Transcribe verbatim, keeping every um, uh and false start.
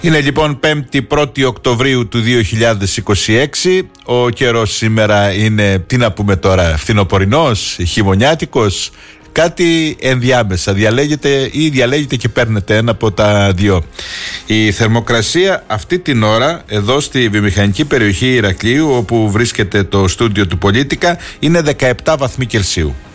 Είναι λοιπόν πέμπτη πρώτη Οκτωβρίου του δύο χιλιάδες είκοσι έξι. Ο καιρός σήμερα είναι, τι να πούμε τώρα, φθινοπορεινός, χειμωνιάτικος, κάτι ενδιάμεσα. Διαλέγετε ή διαλέγετε και παίρνετε ένα από τα δυο. Η θερμοκρασία αυτή την ώρα εδώ στη βιομηχανική περιοχή Ηρακλείου, όπου βρίσκεται το στούντιο του Πολίτικα, είναι δεκαεπτά βαθμοί Κελσίου.